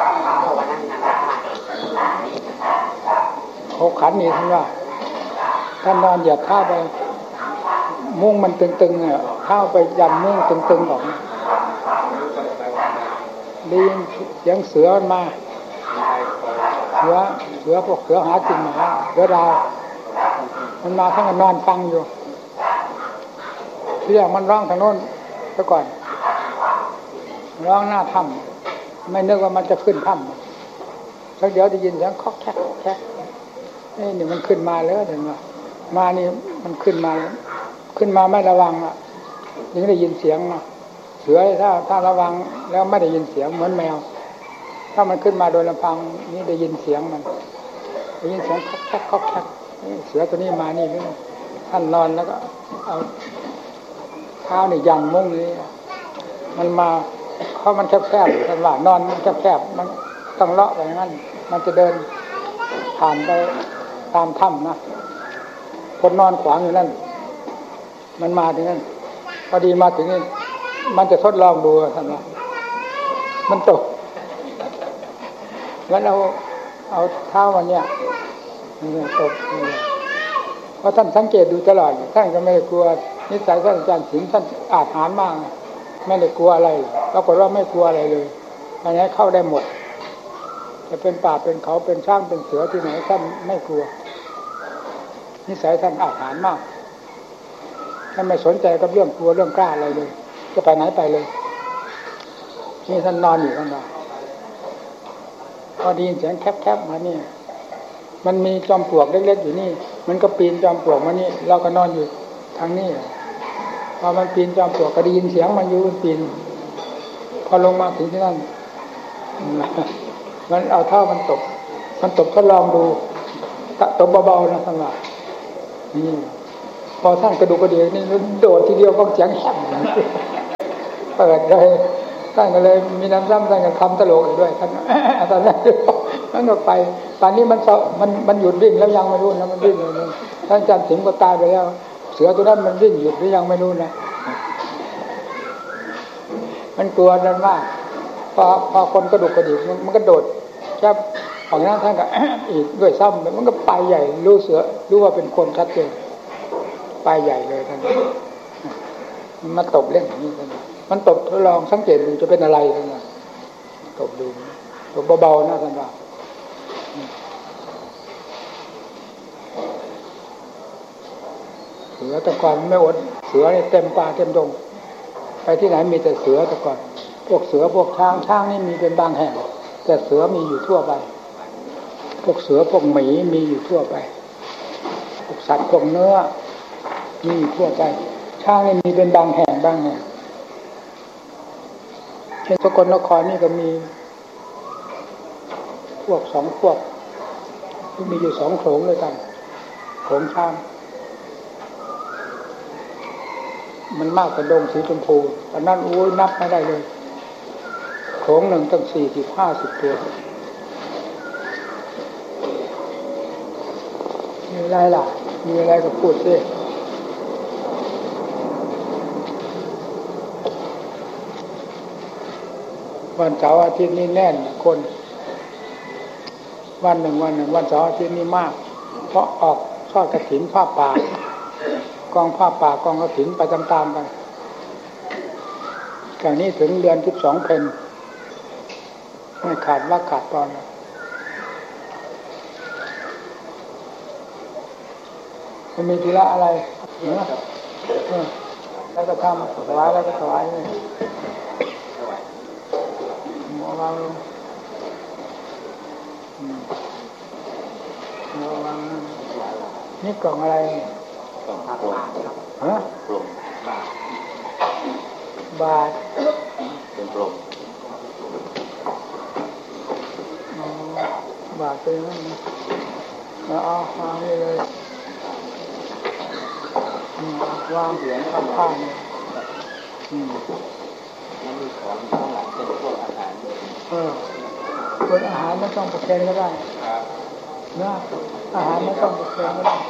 เขาขันนี่ท่านว่าท่านนอนเหยียบเท้าไปมุ้งมันตึงๆเนี่ยเท้าไปยันมุ้งตึงๆออกได้ยินเสียงเสือมันมาเสือพวกเสือหากินหมาเสือดาวมันมาทั้งนอนฟังอยู่ที่แรกมันร้องทางโน้นซะก่อนร้องหน้าถ้ำไม่นึกว่ามันจะขึ้นถ้ำสักเดี๋ยวได้ยินเสียงคอกแคกแคกนี่มันขึ้นมาแล้วเห็นไหมมานี่มันขึ้นมาไม่ระวังอ่ะยังได้ยินเสียงเสือถ้าระวังแล้วไม่ได้ยินเสียงเหมือนแมวถ้ามันขึ้นมาโดยลำพังนี่ได้ยินเสียงมันได้ยินเสียงคอกแคกคอกแคกเสือตัวนี้มานี่ท่านนอนแล้วก็เอาเท้านี่ยันมุ้งนี้มันมาเพราะมันแคบๆท่านว่านอนมันแคบๆมันต้องเลาะไปงั้นมันจะเดินผ่านไปตามถ้ำนะคนนอนขวางอยู่นั่นมันมาถึงนั่นพอดีมาถึงนี่มันจะทดลองดูท่านว่ามันตกแล้วเอาเท้ามันเนี่ยตกเพราะท่านสังเกตดูตลอดท่านก็ไม่ได้กลัวนิสัยท่านอาจารย์ศิลป์ท่านอาจหาญมากไม่ได้กลัวอะไรปรากฏว่าไม่กลัวอะไรเลยอันนี้เข้าได้หมดจะเป็นป่าเป็นเขาเป็นช้างเป็นเสือที่ไหนท่านไม่กลัวนิสัยท่านอาจหาญมากท่านไม่สนใจกับเรื่องกลัวเรื่องกล้าอะไรเลยจะไปไหนไปเลยนี่ท่านนอนอยู่ท่านว่าพอดีเสียงแคบๆมานี่มันมีจอมปลวกเล็กๆอยู่นี่มันก็ปีนจอมปลวกมานี่เราก็นอนอยู่ทางนี้พอมันปีนจอมปลวกก็ได้ยินเสียงมันอยู่ปีนพอลงมาถึงที่นั่นมันเอาเท้ามันตบทดลองดูตบเบาๆนะท่านว่านี่พอท่านกระดูกกระเดี่ยวนี่โดดทีเดียวก็เสียงแหบเปิดเลยท่านก็เลยมีน้ำซ้ำท่านก็ทำตลกอีกด้วยท่านตอนนั้นมันก็ไปตอนนี้มันหยุดวิ่งแล้วยังไม่รู้นะมันวิ่งเลยท่านอาจารย์สิงห์ก็ตายไปแล้วเสือตัวนั้นมันวิ่งหยุดหรือยังไม่รู้นะมันกลัวนั่นมากพอคนกระดูกกระดิกมันก็โดดแค่ฝั่งนั้นท่านก็อีกด้วยซ้ำมันก็ไปใหญ่รู้เสือรู้ว่าเป็นคนชัดเจนไปใหญ่เลยท่านมันตบเล่นอย่างนี้ท่านมันตบทดลองสังเกตดูจะเป็นอะไรท่านตบดูตบเบาๆนะท่านว่าสือแต่ก่อนไม่อดเสือนี่เต็มป่าเต็มดงไปที่ไหนมีแต่เสือแต่ก่อนพวกเสือพวกช้างนี่มีเป็นบางแห่งแต่เสือมีอยู่ทั่วไปพวกเสือพวกหมีมีอยู่ทั่วไปพวกสัตว์พวกเนื้อมีอยู่ทั่วไปช้างนี่มีเป็นบางแห่งเช่นสกลนครนี่ก็มีพวกสองพวกที่มีอยู่2โขลงเลยกันโขลงช้างมันมากกว่าดงสีชมพูอันนั้นโอ้ยนับไม่ได้เลยโขลงหนึ่งตั้ง40-50 ตัวมีอะไรล่ะมีอะไรก็พูดสิวันเสาร์อาทิตย์นี้แน่นคนวันหนึ่งวันเสาร์อาทิตย์นี้มากเพราะออกทอดกฐินผ้าป่ากองผ้าป่ากองกฐินไปตามๆกันจากนี้ถึงเดือน12 เพ็ญไม่ขาดว่าขาดตอนมันมีทีละอะไรเนี่ยแล้วก็ทำถวายแล้วก็ถวายเลยวางนี่กล่องอะไรกล่องกลมฮะกลมบาทเป็นกลมบาทเป็นนั่นนะเอาวางนี่เลยวางเหรียญข้างๆเนี่ยแล้วมีของข้างหลังเป็นพวกอาหารคนอาหารไม่ต้องประเคนก็ได้นะอาหารไม่ต้องประเคนก็ได้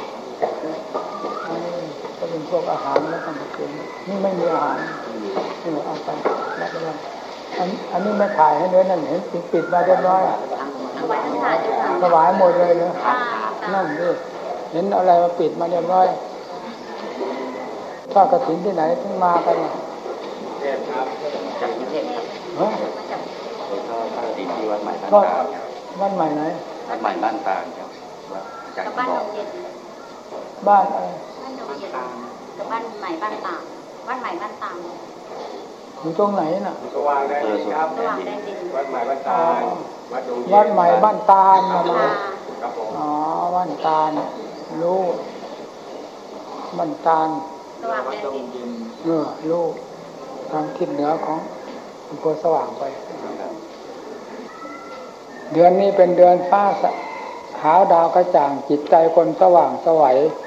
ก็เป็นพวกอาหารไม่ต้องประเคนนี่ไม่มีอาหารเอาไปรับไปเลยอันนี้ไม่ถ่ายให้เลยนั่นเห็นปิดมาเรียบร้อยถวายหมดเลยเนอะนั่นดิเห็นอะไรมาปิดมาเรียบร้อยทอดกฐินที่ไหนถึงมากันจากกรุงเทพฮะทอดกฐินที่วัดใหม่บ้านตางวัดใหม่ไหนวัดใหม่บ้านตางครับจากบ้านดงเย็นบ้านอะไรบ้านดงเย็นกับบ้านใหม่บ้านตางวัดใหม่บ้านตางอยู่ตรงไหนน่ะสว่างแดนดินครับวัดใหม่บ้านตางวัดใหม่บ้านตาลนะครับผมอ๋อบ้านตาลรู้บ้านตาลรู้ทางทิศเหนือของอำเภอสว่างไปเดือนนี้เป็นเดือนฟ้าขาวดาวกระจ่างจิตใจคนสว่างไสว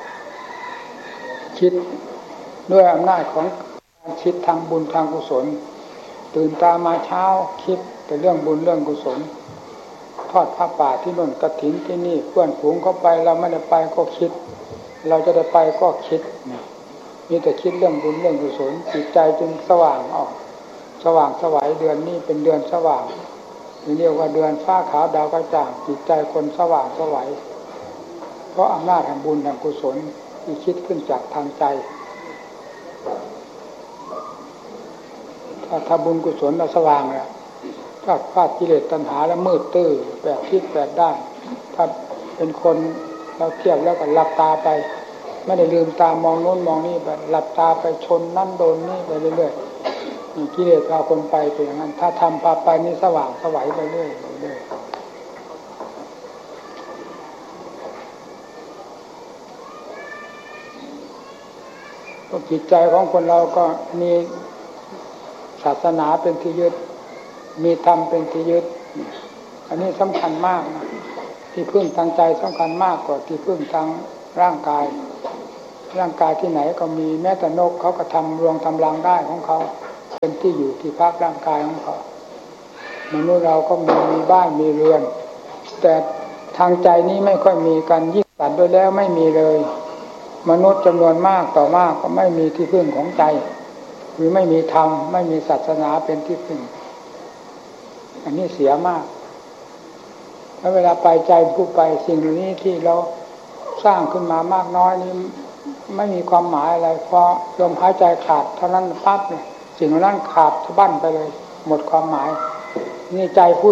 คิดด้วยอำนาจของการคิดทางบุญทางกุศลตื่นตามาเช้าคิดแต่เรื่องบุญเรื่องกุศลทอดผ้าป่าที่นู่นกฐินที่นี่เพื่อนฝูงเข้าไปเราไม่ได้ไปก็คิดเราจะได้ไปก็คิดมีแต่คิดเรื่องบุญเรื่องกุศลจิตใจจึงสว่างออกสว่างไสวเดือนนี้เป็นเดือนสว่างเรียกว่าเดือนฟ้าขาวดาวกระจ่างจิตใจคนสว่างไสวเพราะอำนาจแห่งบุญแห่งกุศลที่คิดขึ้นจากทางใจถ้าบุญกุศลเราสว่างแล้วถ้าพลาดกิเลสตัณหาแล้วมืดตื้อแบบคิดแบบด้านถ้าเป็นคนเราเทียบแล้วก็หลับตาไปไม่ได้ลืมตามองโน้นมองนี่แบบหลับตาไปชนนั่นโดนนี่ไปเรื่อยๆกิเลสพาคนไปเป็นอย่างนั้นถ้าทำพาไปนี่สว่างไสวไปเรื่อยๆจิตใจของคนเราก็มีศาสนาเป็นที่ยึดมีธรรมเป็นที่ยึดอันนี้สำคัญมากนะที่พึ่งทางใจสำคัญมากกว่าที่พึ่งทางร่างกายที่ไหนก็มีแม้แต่นกเขาก็ทำรวงทำรังได้ของเขาเป็นที่อยู่ที่พักร่างกายของเขามนุษย์เราก็มีบ้านมีเรือนแต่ทางใจนี้ไม่ค่อยมีกันยิ่งสัตว์ด้วยแล้วไม่มีเลยมนุษย์จำนวนมากต่อมากก็ไม่มีที่พึ่งของใจคือไม่มีธรรมไม่มีศาสนาเป็นที่พึ่งอันนี้เสียมากแล้วเวลาไปใจผู้ไปสิ่งเหล่านี้ที่เราสร้างขึ้นมามากน้อยนี้ไม่มีความหมายอะไรพอลมหายใจขาดเท่านั้นปั๊บเนี่ยสิ่งนั้นขาดสะบั้นไปเลยหมดความหมายนี่ใจผู้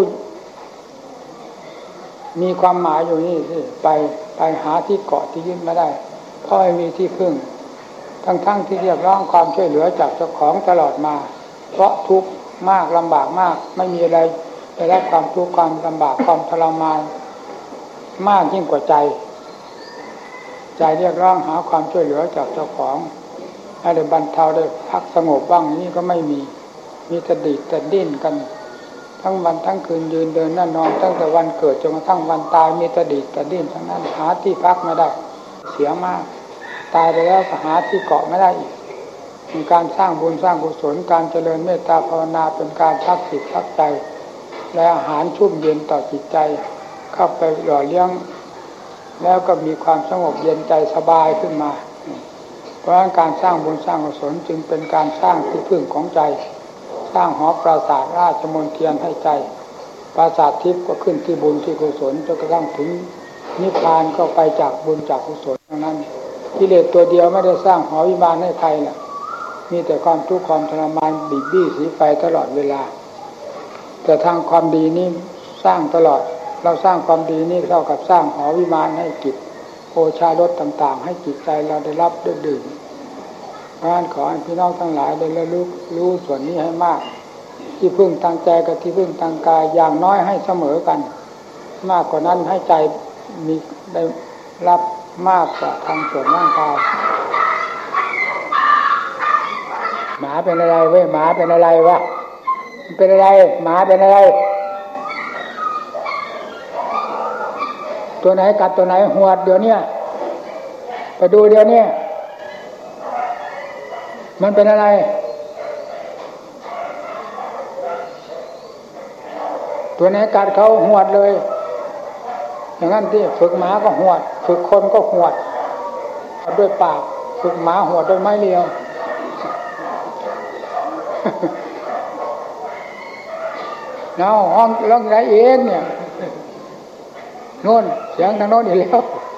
มีความหมายอยู่นี่สิไปหาที่เกาะที่ยึดไม่ได้เพราะไม่มีที่พึ่งทั้งที่เรียกร้องความช่วยเหลือจากเจ้าของตลอดมาเพราะทุกข์มากลำบากมากไม่มีอะไรได้รับความทุกข์ความลำบากความทรมานมากยิ่งกว่าใจเรียกร้องหาความช่วยเหลือจากเจ้าของให้ได้บรรเทาได้พักสงบบ้างนี่ก็ไม่มีแต่ดีดแต่ดิ้นกันทั้งวันทั้งคืนยืนเดินนั่งนอนตั้งแต่วันเกิดจนกระทั่งวันตายมีแต่ดีดแต่ดิ้นทั้งนั้นหาที่พักไม่ได้เสียมากตายไปแล้วก็หาที่เกาะไม่ได้อีกมีการสร้างบุญสร้างกุศลการเจริญเมตตาภาวนาเป็นการพักจิตพักใจและอาหารชุ่มเย็นต่อจิตใจเข้าไปหล่อเลี้ยงแล้วก็มีความสงบเย็นใจสบายขึ้นมาเพราะการสร้างบุญสร้างกุศลจึงเป็นการสร้างที่พึ่งของใจสร้างหอปราสาทราชมณฑลให้ใจปราสาททิพย์ก็ขึ้นที่บุญที่กุศลจนกระทั่งถึงนิพพานก็ไปจากบุญจากกุศลทั้งนั้นกิเลสตัวเดียวไม่ได้สร้างหอวิมานให้ใครน่ะมีแต่ความทุกข์ความทรมานบีบบี้สีไฟตลอดเวลาแต่ทางความดีนี่สร้างตลอดเราสร้างความดีนี่เท่ากับสร้างหอวิมานให้จิตโอชารสต่างๆให้จิตใจเราได้รับได้ดื่มเพราะฉะนั้นขอให้พี่น้องทั้งหลายได้รู้ส่วนนี้ให้มากที่พึ่งทางใจกับที่พึ่งทางกายอย่างน้อยให้เสมอกันมากกว่านั้นให้ใจมีได้รับมากกว่าทางส่วนร่างกายหมาเป็นอะไรเว้ยหมาเป็นอะไรวะเป็นอะไรหมาเป็นอะไรตัวไหนกัดตัวไหนหวดเดี๋ยวนี้ไปดูเดี๋ยวนี้มันเป็นอะไรตัวไหนกัดเขาหวดเลยอย่างนั้นที่ฝึกหมาก็หวดฝึกคนก็หวดด้วยปากฝึกหมาหวดด้วยไม้เรียวเราห้องร้องไรเองเนี่ยโน่นเสียงทางโน้นอีกแล้ว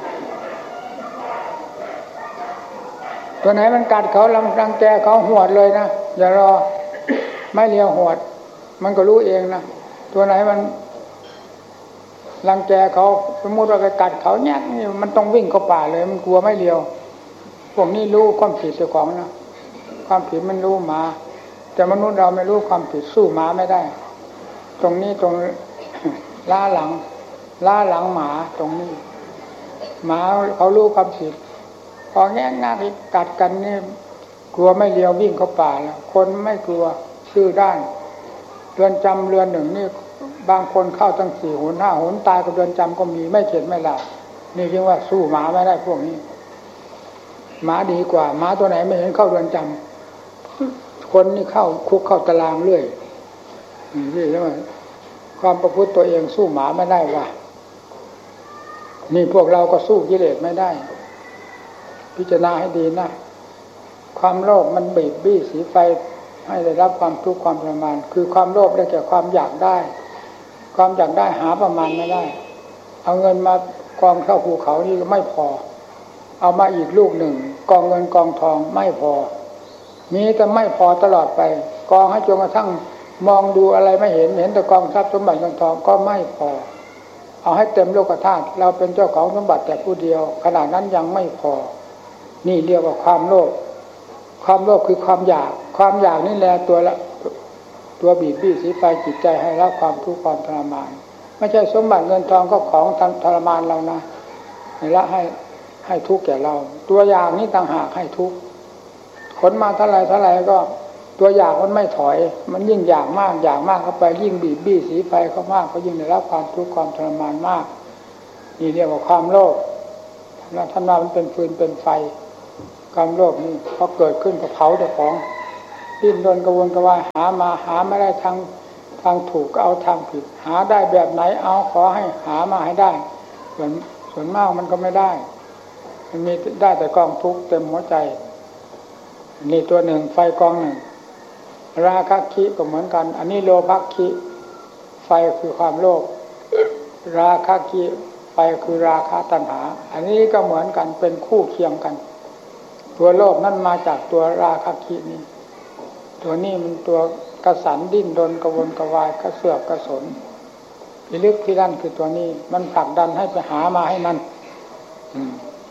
ตัวไหนมันกัดเขารังแกเขาหวดเลยนะอย่ารอไม่เลียวหวดมันก็รู้เองนะตัวไหนมันรังแกเขาสมมติว่าไปกัดเขาเนี่ยนี่มันต้องวิ่งเข้าป่าเลยมันกลัวไม่เลียวพวกนี้รู้ความผิดเจ้าของนะความผิดมันรู้หมาแต่มนุษย์เราไม่รู้ความผิดสู้หมาไม่ได้ตรงนี้ตรงล้าหลังหมาตรงนี้หมาเขารู้ความผิดพอแง่งากัดกันนี่กลัวไม่เลียววิ่งเข้าป่าแล้วคนไม่กลัวซื่อด้านเรือนจำเรือนหนึ่งนี่บางคนเข้าตั้ง4 หน 5 หนตายกับเรือนจำก็มีไม่เข็ดไม่หลับนี่เรียกว่าสู้หมาไม่ได้พวกนี้หมาดีกว่าหมาตัวไหนไม่เห็นเข้าเรือนจำคนนี่เข้าคุกเข้าตารางเรื่อยนี่เรียกว่าความประพฤติตัวเองสู้หมาไม่ได้ว่ะนี่พวกเราก็สู้กิเลสไม่ได้พิจารณาให้ดีนะความโลภมันบีบบี้สีไฟให้ได้รับความทุกข์ความทรมานคือความโลภได้แก่ความอยากได้ความอยากได้หาประมาณไม่ได้เอาเงินมากองเข้าภูเขานี่ไม่พอเอามาอีกลูกหนึ่งกองเงินกองทองไม่พอมีแต่ไม่พอตลอดไปกองให้จนกระทั่งมองดูอะไรไม่เห็นแต่กองทรัพย์สมบัติเงินทองก็ไม่พอเอาให้เต็มโลกธาตุเราเป็นเจ้าของสมบัติแต่ผู้เดียวขนาดนั้นยังไม่พอนี่เรียกว่าความโลภคือความอยากนี่แหละตัวบีบบี้สีไฟจิตใจให้รับความทุกข์ความทรมานไม่ใช่สมบัติเงินทองก็ของทรมานเรานะให้ทุกข์แก่เราตัวอยากนี่ต่างหากให้ทุกข์ขนมาเท่าไรก็ตัวอยากมันไม่ถอยมันยิ่งอยากมากเข้าไปยิ่งบีบบี้สีไฟเขามากก็ยิ่งได้รับความทุกข์ความทรมานมากนี่เรียกว่าความโลภแล้วท่านว่ามันเป็นฟืนเป็นไฟความโลภนี่พอเกิดขึ้นก็เผาแต่ของดิ้นรนกระวนกระวายหาไม่ได้ทางถูกก็เอาทางผิดหาได้แบบไหนเอาขอให้หามาให้ได้ส่วนมากมันก็ไม่ได้มันมีได้แต่กองทุกข์เต็มหัวใจนี่ตัวหนึ่งไฟกองหนึ่งราคะคิก็เหมือนกันอันนี้โลภคิไฟคือความโลภราคะคิไฟคือราคะตัณหาอันนี้ก็เหมือนกันเป็นคู่เคียงกันตัวโลภนั่นมาจากตัวราคะคินี่ตัวนี้มันตัวกระสันดิ้นรนกระวนกระวายกระเสือกกระสนพิลึกพิลั่นคือตัวนี้มันผลักดันให้ไปหามาให้มัน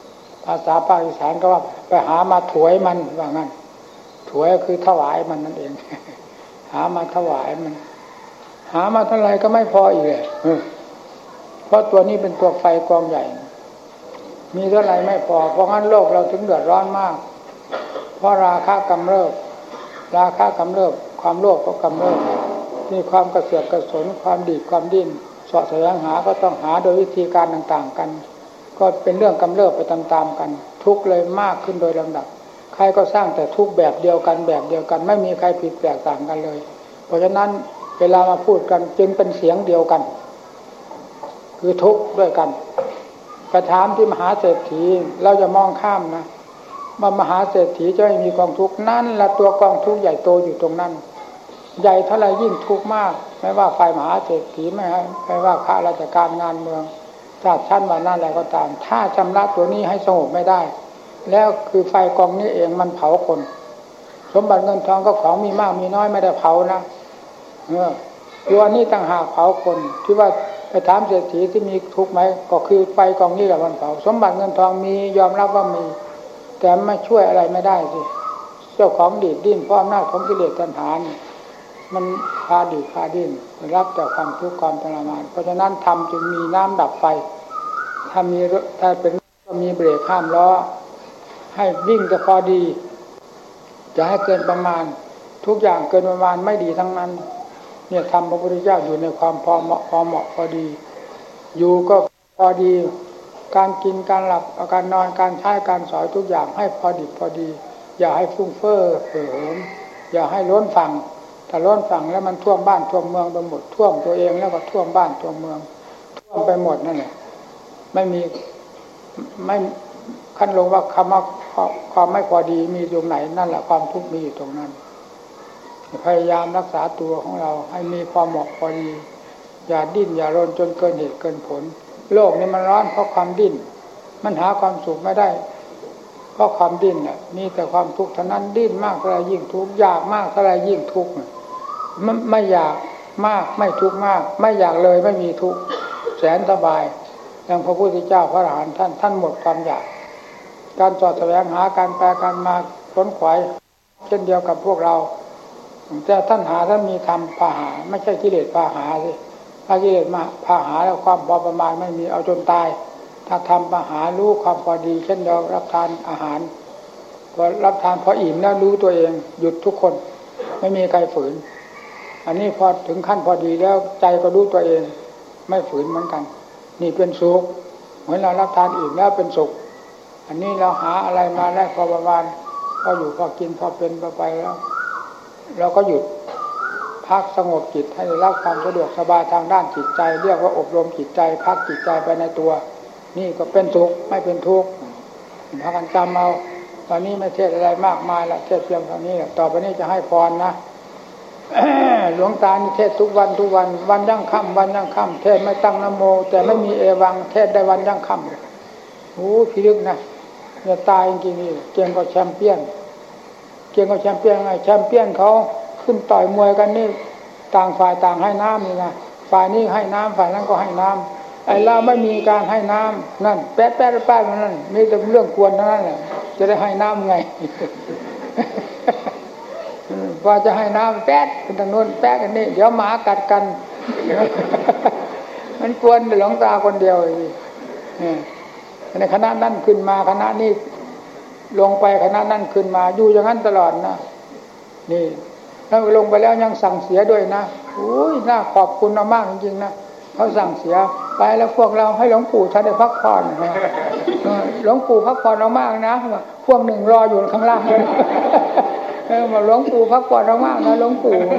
ภาษาภาคอีสานก็ว่าไปหามาถวยมันว่างั้นถวยคือถวายมันนั่นเอง หามาถวายมันหามาเท่าไรก็ไม่พออีกเลยเพราะตัวนี้เป็นตัวไฟกองใหญ่มีเท่าไรไม่พอเพราะงั้นโลกเราถึงเดือดร้อนมากเพราะราคะกำเริบราคะกำเริบความโลภก็กำเริบมีความกระเสือกกระสนความดีดความดิ้นเสาะแสวงหาก็ต้องหาโดยวิธีการต่างๆกันก็เป็นเรื่องกำเริบไปตามๆกันทุกข์เลยมากขึ้นโดยลำดับใครก็สร้างแต่ทุกข์แบบเดียวกันไม่มีใครผิดแตกต่างกันเลยเพราะฉะนั้นเวลามาพูดกันจึงเป็นเสียงเดียวกันคือทุกข์ด้วยกันกระถามที่มหาเศรษฐีเราจะมองข้ามนะว่ามหาเศรษฐีจะไม่มีกองทุกข์นั่นละตัวกองทุกข์ใหญ่โตอยู่ตรงนั้นใหญ่เท่าไรยิ่งทุกข์มากไม่ว่าฝ่ายมหาเศรษฐีไม่ว่าข้าราชการงานเมืองชาติชั้นวรรณะอะไรก็ตามถ้าชำระตัวนี้ให้สงบไม่ได้แล้วคือไฟกองนี้เองมันเผาคนสมบัติเงินทองก็ของมีมากมีน้อยไม่ได้เผานะตัวนี้ต่างหากเผาคนที่ว่าไปถามเศรษฐีที่มีทุกข์ไหมก็คือไฟกองนี้แหละมันเผาสมบัติเงินทองมียอมรับว่ามีแต่ไม่ช่วยอะไรไม่ได้สิเจ้าของดีดดิ้นเพราะอำนาจของกิเลสตัณหามันพาดีพาดิ้นรับแต่ความทุกข์ความทรมานเพราะฉะนั้นธรรมจึงมีน้ำดับไฟถ้าเป็นก็มีเบรกห้ามล้อให้วิ่งแต่พอดีจะให้เกินประมาณทุกอย่างเกินประมาณไม่ดีทั้งนั้นเนี่ยธรรมพระพุทธเจ้าอยู่ในความพอเหมาะพอดีอยู่ก็พอดีการกินการหลับการนอนการใช้การสอยทุกอย่างให้พอดีพอดีอย่าให้ฟุ้งเฟ้อเหิมอย่าให้ล้นฝั่งถ้าล้นฝั่งแล้วมันท่วมบ้านท่วมเมืองไปหมดท่วมตัวเองแล้วก็ท่วมบ้านท่วมเมืองท่วมไปหมดนั่นแหละไม่ขั้นลงว่าคำว่าความไม่พอดีมีตรงไหนนั่นแหละความทุกข์มีอยู่ตรงนั้นพยายามรักษาตัวของเราให้มีความเหมาะพอดีอย่าดิ้นอย่ารนจนเกินเหตุเกินผลโลกนี้มันร้อนเพราะความดิ้นมันหาความสุขไม่ได้เพราะความดิ้นน่ะมีแต่ความทุกข์เท่านั้นดิ้นมากเท่าไรยิ่งทุกข์อยากมากเท่าไรยิ่งทุกข์ไม่อยากมากไม่ทุกข์มากไม่อยากเลยไม่มีทุกข์แสนสบายอย่างพระพุทธเจ้าพระอรหันต์ท่านหมดความอยากการสอดแสวงหาการแปลการมาค้นขวายเช่นเดียวกับพวกเราแต่ท่านมีธรรมพาหาไม่ใช่กิเลสพาหาสิถ้ากิเลสมาพาหาแล้วความพอประมาณไม่มีเอาจนตายถ้าทำพาหารู้ความพอดีเช่นเรารับทานอาหารพอรับทานพออิ่มแล้วรู้ตัวเองหยุดทุกคนไม่มีใครฝืนอันนี้พอถึงขั้นพอดีแล้วใจก็รู้ตัวเองไม่ฝืนเหมือนกันนี่เป็นสุขเหมือนเรารับทานอิ่มแล้วเป็นสุขอันนี้เราหาอะไรมาได้พอประมาณพออยู่พอกินพอเป็นพอไปแล้วเราก็หยุดพักสงบจิตให้ได้รับความสะดวกสบายทางด้านจิตใจเรียกว่าอบรมจิตใจพักจิตใจไปในตัวนี่ก็เป็นสุขไม่เป็นทุกข์พากันจำเอาตอนนี้ไม่เทศอะไรมากมายละเทศเพียงเท่านี้ต่อไปนี้จะให้พรนะ หลวงตานี่เทศทุกวันวันยั่งค่ำเทศไม่ตั้งนะโมแต่ไม่มีเอวังเทศได้วันยั่งค่ำโอ้พิลึกนะจะตายจริงๆนี่เก่งกว่าแชมเปี้ยนไงแชมเปี้ยนเขาขึ้นต่อยมวยกันนี่ต่างฝ่ายต่างให้น้ำนี่นะฝ่ายนี้ให้น้ำฝ่ายนั้นก็ให้น้ำไอ้เราไม่มีการให้น้ำนั่นแป๊ดมันนั่นมีแต่เรื่องกวนทั้งนั้นแหละจะได้ให้น้ำไง ว่าจะให้น้ำแป๊ดเป็นทางโน้นแป๊ดกันนี่เดี๋ยวหมากัดกัน มันกวนหลวงตาคนเดียวในคณะนั้นขึ้นมาคณะนี้ลงไปคณะนั้นขึ้นมาอยู่อย่างนั้นตลอดนะนี่ถ้าลงไปแล้วยังสั่งเสียด้วยนะอุ้ยน่าขอบคุณมากจริงๆนะเขาสั่งเสียไปแล้วพวกเราให้หลวงปู่ท่านได้พักผ่อนหลวงปู่พักผ่อนมากนะพวกหนึ่งรออยู่ข้างล่างมาหลวงปู่พักผ่อนมากนะหลวงปู่